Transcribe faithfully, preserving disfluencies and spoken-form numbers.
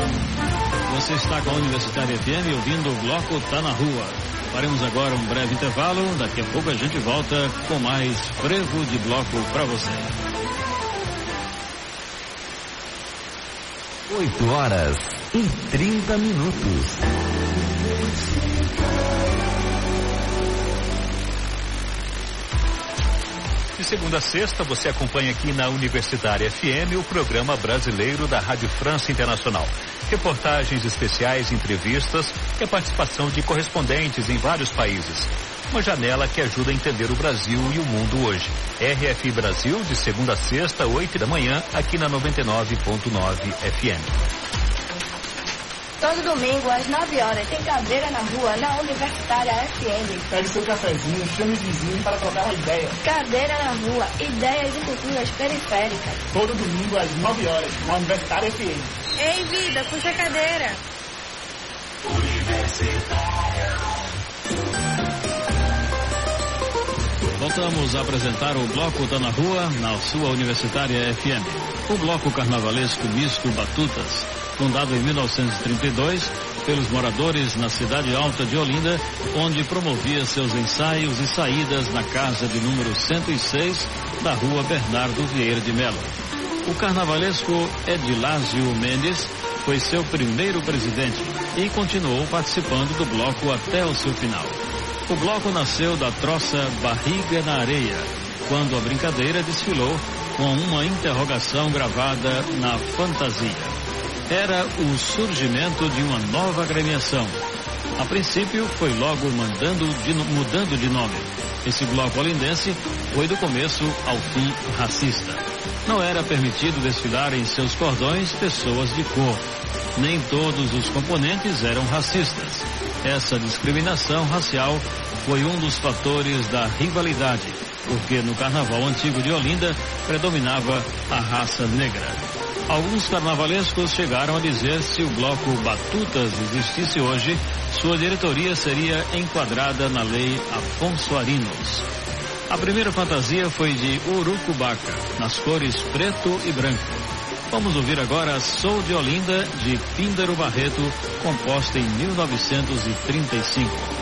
Você está com a Universitária F M ouvindo o bloco Tá na Rua. Faremos agora um breve intervalo. Daqui a pouco a gente volta com mais frevo de bloco para você. oito horas e trinta minutos. De segunda a sexta, você acompanha aqui na Universitária F M o programa brasileiro da Rádio França Internacional. Reportagens especiais, entrevistas e a participação de correspondentes em vários países. Uma janela que ajuda a entender o Brasil e o mundo hoje. R F I Brasil, de segunda a sexta, oito da manhã, aqui na noventa e nove ponto nove F M. Todo domingo, às nove horas, tem cadeira na rua, na Universitária F M. Pegue seu cafezinho, chame os vizinhos para trocar uma ideia. Cadeira na rua, ideias e culturas periféricas. Todo domingo, às nove horas, na Universitária F M. Ei, vida, puxa a cadeira. Universitária. Voltamos a apresentar o Bloco Tá na Rua, na sua Universitária F M. O Bloco Carnavalesco Misto Batutas, fundado em mil novecentos e trinta e dois pelos moradores na Cidade Alta de Olinda, onde promovia seus ensaios e saídas na casa de número cento e seis da rua Bernardo Vieira de Melo. O carnavalesco Edilásio Mendes foi seu primeiro presidente e continuou participando do bloco até o seu final. O bloco nasceu da troça Barriga na Areia, quando a brincadeira desfilou com uma interrogação gravada na fantasia. Era o surgimento de uma nova agremiação. A princípio, foi logo mandando de, mudando de nome. Esse bloco olindense foi do começo ao fim racista. Não era permitido desfilar em seus cordões pessoas de cor. Nem todos os componentes eram racistas. Essa discriminação racial foi um dos fatores da rivalidade, porque no carnaval antigo de Olinda predominava a raça negra. Alguns carnavalescos chegaram a dizer se o bloco Batutas existisse hoje, sua diretoria seria enquadrada na lei Afonso Arinos. A primeira fantasia foi de Urucubaca, nas cores preto e branco. Vamos ouvir agora Sou de Olinda, de Píndaro Barreto, composta em mil novecentos e trinta e cinco.